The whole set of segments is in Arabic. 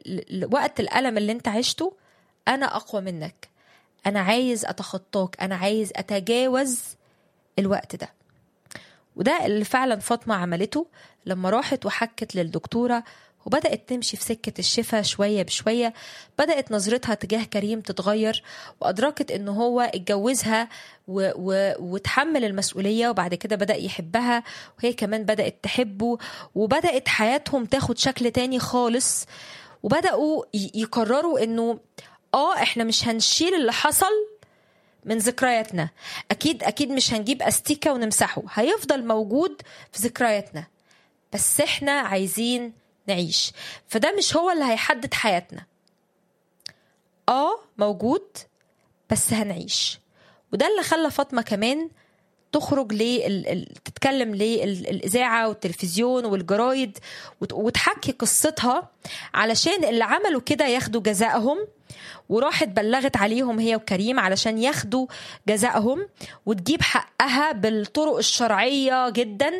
وقت الألم اللي انت عشته أنا أقوى منك، أنا عايز أتخطاك، أنا عايز أتجاوز الوقت ده. وده اللي فعلا فاطمة عملته لما راحت وحكت للدكتورة وبدأت تمشي في سكة الشفاء شوية بشوية. بدأت نظرتها تجاه كريم تتغير، وأدركت إنه هو اتجوزها وتحمل المسؤولية، وبعد كده بدأ يحبها وهي كمان بدأت تحبه، وبدأت حياتهم تاخد شكل تاني خالص. وبدأوا يقرروا إنه إحنا مش هنشيل اللي حصل من ذكرياتنا، أكيد مش هنجيب أستيكة ونمسحه، هيفضل موجود في ذكرياتنا، بس إحنا عايزين نعيش. فده مش هو اللي هيحدد حياتنا، موجود بس هنعيش. وده اللي خلى فاطمة كمان تخرج تتكلم للإذاعة والتلفزيون والجرايد وتحكي قصتها، علشان اللي عملوا كده ياخدوا جزائهم. وراحت بلغت عليهم هي وكريم علشان ياخدوا جزائهم وتجيب حقها بالطرق الشرعية جدا،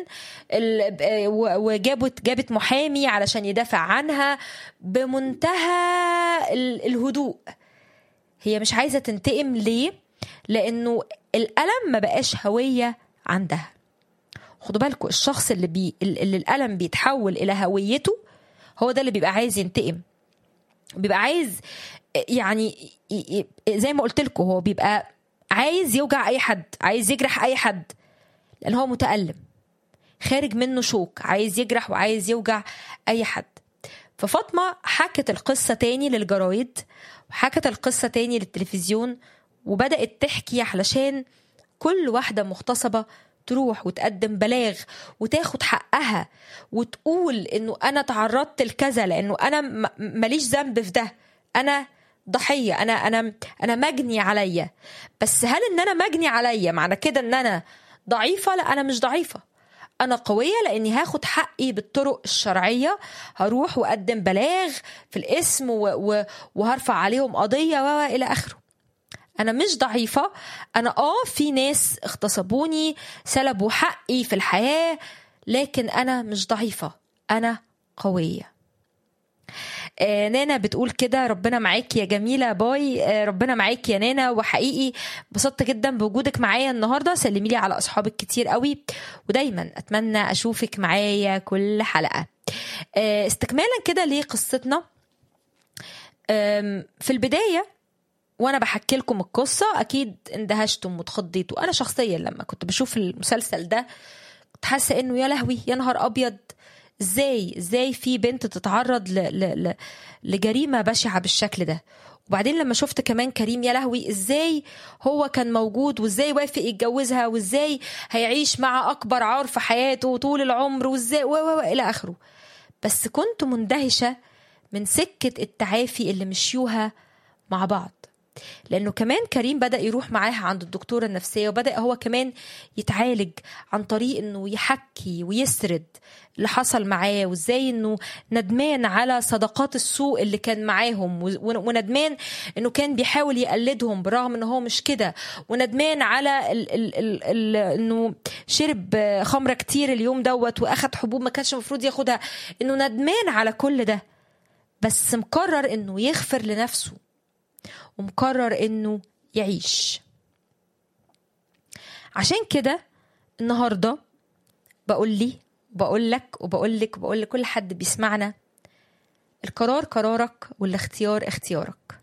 وجابت محامي علشان يدافع عنها بمنتهى الهدوء. هي مش عايزة تنتقم. ليه؟ لأنه الألم ما بقاش هوية عندها. خدوا بالكم، الشخص اللي الألم بيتحول إلى هويته هو ده اللي بيبقى عايز ينتقم، بيبقى عايز يعني زي ما قلت لكم، هو بيبقى عايز يوجع أي حد، عايز يجرح أي حد، لأن هو متألم خارج منه شوك، عايز يجرح وعايز يوجع أي حد. ففاطمة حكت القصة تاني للجرايد وحكت القصة تاني للتلفزيون، وبدأت تحكي علشان كل واحدة مغتصبة تروح وتقدم بلاغ وتاخد حقها وتقول إنه أنا تعرضت لكذا، لأنه أنا ماليش ذنب في ده، أنا ضحية، أنا مجني عليا. بس هل إن أنا مجني عليا معنى كده إن أنا ضعيفة؟ لا، أنا مش ضعيفة، أنا قوية، لأني هاخد حقي بالطرق الشرعية، هروح وأقدم بلاغ في الاسم وهرفع عليهم قضية وإلى آخره. أنا مش ضعيفة، أنا في ناس اغتصبوني سلبوا حقي في الحياة، لكن أنا مش ضعيفة، أنا قوية. نانا بتقول كده: ربنا معاك يا جميلة، باي. ربنا معاك يا نانا، وحقيقي بسطت جدا بوجودك معايا النهاردة. سلمي لي على أصحابك كتير قوي، ودايما أتمنى أشوفك معايا كل حلقة. استكمالا كده لقصتنا، في البداية وانا بحكي لكم القصة اكيد اندهشتم وتخضيتوا. انا شخصيا لما كنت بشوف المسلسل ده كنت حاسة انه يا لهوي، يا نهار ابيض، ازاي في بنت تتعرض لجريمة بشعة بالشكل ده. وبعدين لما شفت كمان كريم، يا لهوي، ازاي هو كان موجود، وازاي وافق يتجوزها، وازاي هيعيش مع اكبر عار في حياته طول العمر، وازاي الى اخره. بس كنت مندهشة من سكة التعافي اللي مشيوها مع بعض، لأنه كمان كريم بدأ يروح معاها عند الدكتورة النفسية، وبدأ هو كمان يتعالج عن طريق أنه يحكي ويسرد اللي حصل معاه، وإزاي أنه ندمان على صداقات السوء اللي كان معاهم، وندمان أنه كان بيحاول يقلدهم برغم أنه هو مش كده، وندمان على أنه شرب خمرة كتير اليوم دوت وأخد حبوب ما كانش مفروض ياخدها، أنه ندمان على كل ده، بس مقرر أنه يغفر لنفسه ومقرر انه يعيش. عشان كده النهاردة بقول لك كل حد بيسمعنا: القرار قرارك والاختيار اختيارك.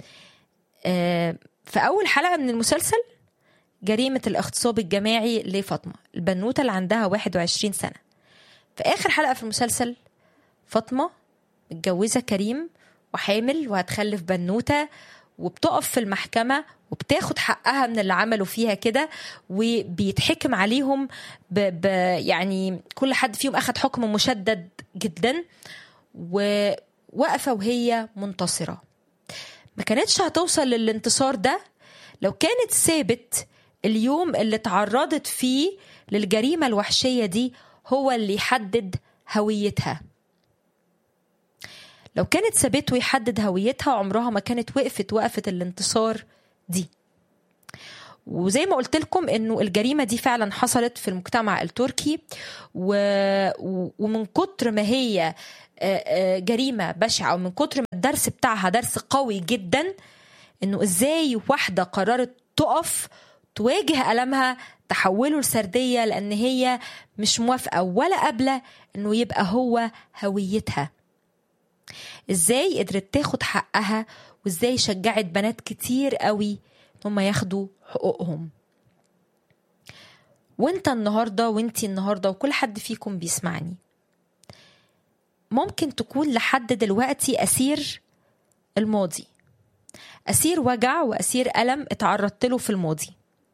في اول حلقة من المسلسل جريمة الاغتصاب الجماعي لفاطمة البنوتة اللي عندها 21 سنة. في اخر حلقة في المسلسل فاطمة متجوزة كريم وحامل وهتخلف بنوتة، وبتقف في المحكمة وبتاخد حقها من اللي عملوا فيها كده، وبيتحكم عليهم يعني كل حد فيهم أخد حكم مشدد جدا، ووقفة وهي منتصرة. ما كانتش هتوصل للانتصار ده لو كانت سابت اليوم اللي تعرضت فيه للجريمة الوحشية دي هو اللي يحدد هويتها. لو كانت سابته يحدد هويتها عمرها ما كانت وقفت الانتصار دي. وزي ما قلت لكم انه الجريمة دي فعلا حصلت في المجتمع التركي، ومن كتر ما هي جريمة بشعة، ومن كتر ما الدرس بتاعها درس قوي جدا، انه ازاي واحدة قررت تقف تواجه ألمها تحوله لسردية، لأن هي مش موافقة ولا قابلة انه يبقى هو هويتها. ازاي قدرت تاخد حقها، وازاي شجعت بنات كتير قوي هم ياخدوا حقوقهم. وانت النهاردة وانتي النهاردة وكل حد فيكم بيسمعني، ممكن تكون لحد دلوقتي أسير الماضي، أسير وجع وأسير ألم اتعرضت له في الماضي.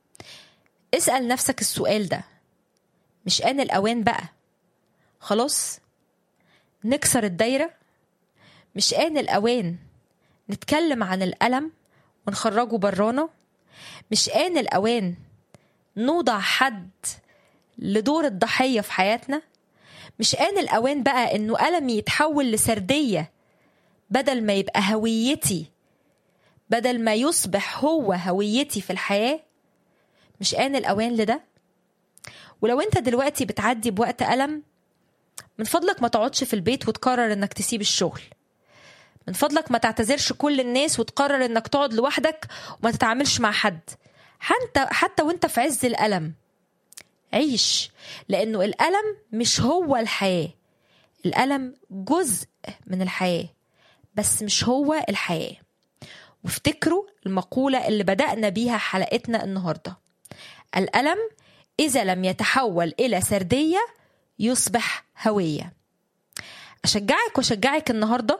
اسأل نفسك السؤال ده، مش آن الأوان بقى خلاص نكسر الدايرة؟ مش آن الأوان نتكلم عن الألم ونخرجه برانا؟ مش آن الأوان نوضع حد لدور الضحية في حياتنا؟ مش آن الأوان بقى إنه ألمي يتحول لسردية، بدل ما يبقى هويتي، بدل ما يصبح هو هويتي في الحياة؟ مش آن الأوان لده؟ ولو أنت دلوقتي بتعدي بوقت ألم، من فضلك ما تقعدش في البيت وتقرر إنك تسيب الشغل. من فضلك ما تعتذرش كل الناس وتقرر إنك تقعد لوحدك وما تتعاملش مع حد. حتى وانت في عز الألم عيش، لأنه الألم مش هو الحياة. الألم جزء من الحياة بس مش هو الحياة. وافتكروا المقولة اللي بدأنا بيها حلقتنا النهاردة: الألم إذا لم يتحول إلى سردية يصبح هوية. أشجعك وأشجعك النهاردة،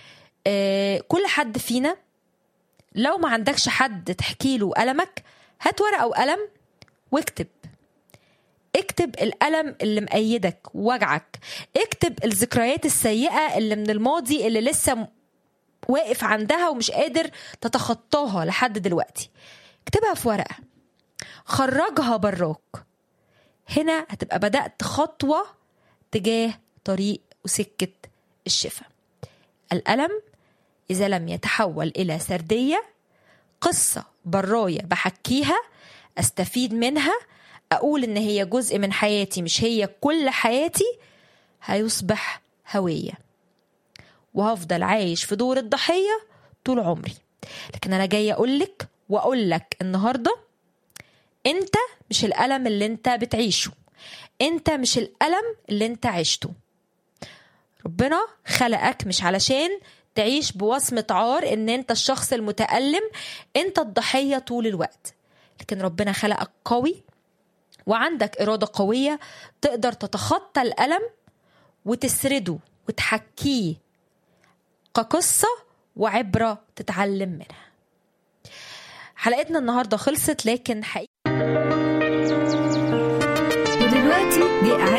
كل حد فينا لو ما عندكش حد تحكي له ألمك، هات ورقة وقلم واكتب. اكتب الألم اللي مأيدك ووجعك، اكتب الذكريات السيئة اللي من الماضي اللي لسه واقف عندها ومش قادر تتخطاها لحد دلوقتي. اكتبها في ورقة، خرجها براك. هنا هتبقى بدأت خطوة تجاه طريق وسكة الشفاء. الألم إذا لم يتحول إلى سردية قصة براية بحكيها، أستفيد منها، أقول إن هي جزء من حياتي مش هي كل حياتي، هيصبح هوية، وهفضل عايش في دور الضحية طول عمري. لكن أنا جاية أقولك وأقولك النهاردة، أنت مش الألم اللي أنت بتعيشه، أنت مش الألم اللي أنت عشته. ربنا خلقك مش علشان تعيش بوصمة عار إن أنت الشخص المتألم، أنت الضحية طول الوقت. لكن ربنا خلقك قوي وعندك إرادة قوية تقدر تتخطى الألم وتسرده وتحكيه كقصة وعبرة تتعلم منها. حلقتنا النهاردة خلصت، لكن حقيقة ودلوقتي دي